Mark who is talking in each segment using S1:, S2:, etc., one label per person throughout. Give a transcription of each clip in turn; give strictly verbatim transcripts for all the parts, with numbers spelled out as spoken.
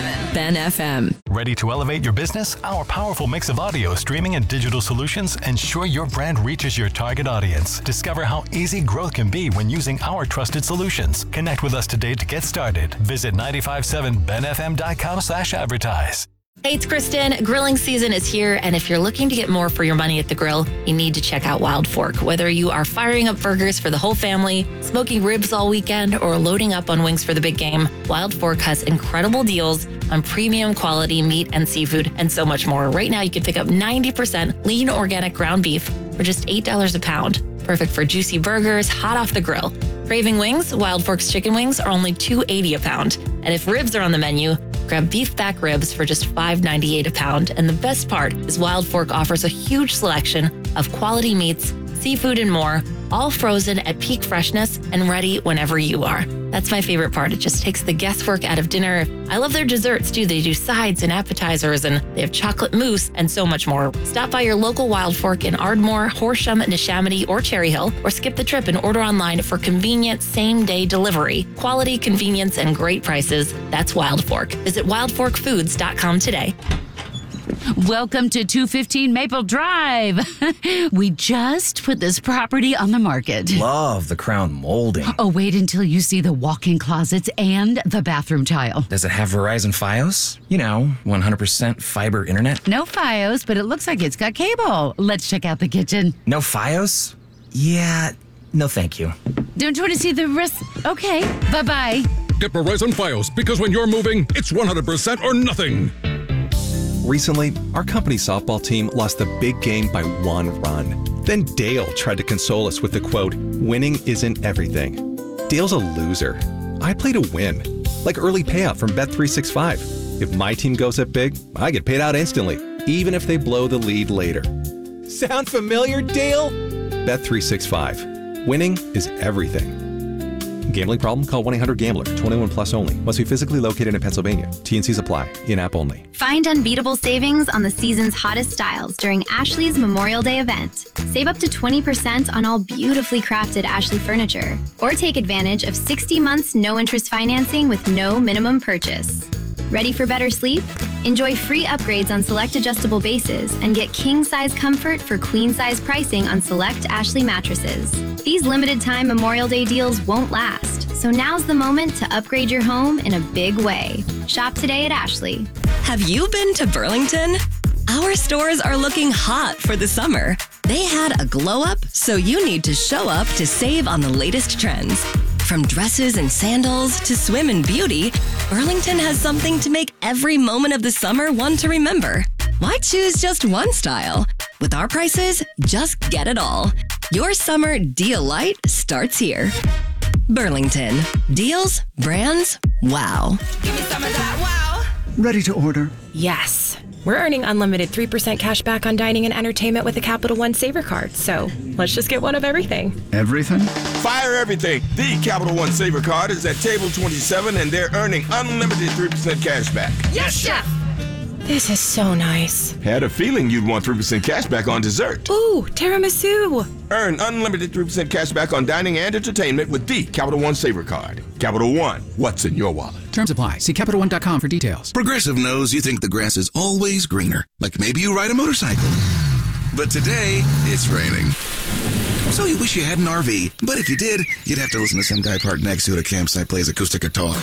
S1: seven Ben F M.
S2: Ready to elevate your business? Our powerful mix of audio, streaming, and digital solutions ensure your brand reaches your target audience. Discover how easy growth can be when using our trusted solutions. Connect with us today to get started. Visit nine five seven ben f m dot com slash advertise.
S3: Hey, it's Kristen. Grilling season is here, and if you're looking to get more for your money at the grill, you need to check out Wild Fork. Whether you are firing up burgers for the whole family, smoking ribs all weekend, or loading up on wings for the big game, Wild Fork has incredible deals on premium quality meat and seafood, and so much more. Right now, you can pick up ninety percent lean organic ground beef for just eight dollars a pound. Perfect for juicy burgers, hot off the grill. Craving wings? Wild Fork's chicken wings are only two dollars and eighty cents a pound. And if ribs are on the menu, grab beef back ribs for just five dollars and ninety-eight cents a pound. And the best part is Wild Fork offers a huge selection of quality meats, seafood, and more, all frozen at peak freshness and ready whenever you are. That's my favorite part. It just takes the guesswork out of dinner. I love their desserts too. They do sides and appetizers, and they have chocolate mousse and so much more. Stop by your local Wild Fork in Ardmore, Horsham, Neshaminy, or Cherry Hill, or skip the trip and order online for convenient same-day delivery. Quality, convenience, and great prices. That's Wild Fork. Visit wild fork foods dot com today.
S4: Welcome to two fifteen Maple Drive. We just put this property on the market.
S5: Love the crown molding.
S4: Oh, wait until you see the walk-in closets and the bathroom tile.
S5: Does it have Verizon Fios? You know, one hundred percent fiber internet?
S4: No Fios, but it looks like it's got cable. Let's check out the kitchen.
S5: No Fios? Yeah, no thank you.
S4: Don't you want to see the rest? Okay, bye-bye.
S6: Get Verizon Fios, because when you're moving, it's one hundred percent or nothing.
S7: Recently, our company softball team lost the big game by one run. Then Dale tried to console us with the quote, "Winning isn't everything." Dale's a loser. I play to win, like early payout from Bet three sixty-five. If my team goes up big, I get paid out instantly, even if they blow the lead later. Sound familiar, Dale? Bet three sixty-five. Winning is everything. Gambling problem? Call one eight hundred gambler. twenty-one plus only. Must be physically located in Pennsylvania. T N Cs apply. In-app only.
S8: Find unbeatable savings on the season's hottest styles during Ashley's Memorial Day event. Save up to twenty percent on all beautifully crafted Ashley furniture. Or take advantage of sixty months no-interest financing with no minimum purchase. Ready for better sleep? Enjoy free upgrades on select adjustable bases and get king-size comfort for queen-size pricing on select Ashley mattresses. These limited-time Memorial Day deals won't last, so now's the moment to upgrade your home in a big way. Shop today at Ashley.
S9: Have you been to Burlington? Our stores are looking hot for the summer. They had a glow up, so you need to show up to save on the latest trends. From dresses and sandals to swim and beauty, Burlington has something to make every moment of the summer one to remember. Why choose just one style? With our prices, just get it all. Your summer deal light starts here. Burlington. Deals, brands, wow.
S1: Give me some of that wow.
S10: Ready to order?
S11: Yes. We're earning unlimited three percent cash back on dining and entertainment with the Capital One Saver card. So let's just get one of everything.
S10: Everything?
S12: Fire everything. The Capital One Saver card is at table twenty-seven, and they're earning unlimited three percent cash back.
S11: Yes, Chef! This is so nice.
S12: Had a feeling you'd want three percent cash back on dessert.
S11: Ooh, tiramisu.
S12: Earn unlimited three percent cash back on dining and entertainment with the Capital One Saver card. Capital One, what's in your wallet?
S13: Terms apply. See Capital One dot com for details.
S14: Progressive knows you think the grass is always greener. Like maybe you ride a motorcycle. But today, it's raining. So you wish you had an R V. But if you did, you'd have to listen to some guy parked next to it at a campsite plays acoustic guitar.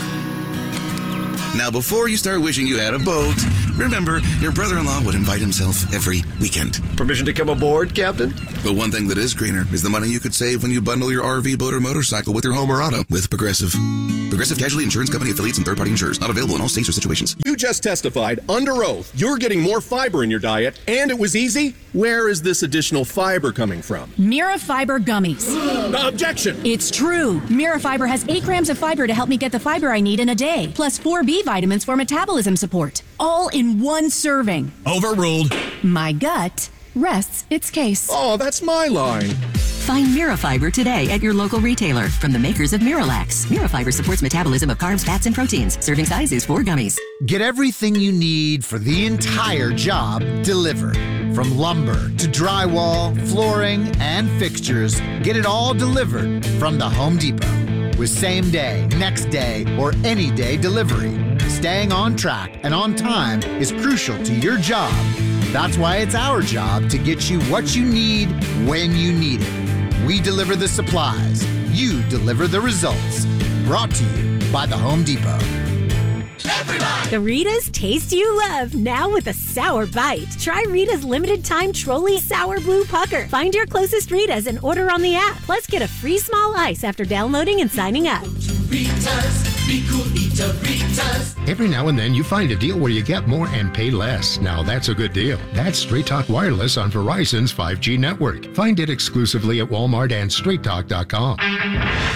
S14: Now, before you start wishing you had a boat, remember, your brother-in-law would invite himself every weekend.
S15: Permission to come aboard, Captain?
S14: But one thing that is greener is the money you could save when you bundle your R V, boat, or motorcycle with your home or auto with Progressive. Progressive Casualty Insurance Company affiliates and third-party insurers. Not available in all states or situations.
S16: You just testified under oath you're getting more fiber in your diet, and it was easy. Where is this additional fiber coming from?
S17: Mira Fiber Gummies.
S16: Objection!
S17: It's true. Mira Fiber has eight grams of fiber to help me get the fiber I need in a day, plus four B vitamins for metabolism support, all in one serving.
S16: Overruled.
S17: My gut rests its case.
S16: Oh, that's my line.
S18: Find Mirafiber today at your local retailer from the makers of Miralax. Mirafiber supports metabolism of carbs, fats, and proteins. Serving size is four gummies.
S19: Get everything you need for the entire job delivered. From lumber to drywall, flooring, and fixtures, get it all delivered from the Home Depot. With same day, next day, or any day delivery. staying on track and on time is crucial to your job. That's why it's our job to get you what you need when you need it. We deliver the supplies. You deliver the results. Brought to you by the Home Depot.
S10: The Rita's taste you love, now with a sour bite. Try Rita's limited time Trolli Sour Blue Pucker. Find your closest Rita's and order on the app. Plus, get a free small ice after downloading and signing up.
S20: Rita's, be cool, eat a Rita's. Every now and then you find a deal where you get more and pay less. Now that's a good deal. That's Straight Talk Wireless on Verizon's five G network. Find it exclusively at Walmart and straight talk dot com.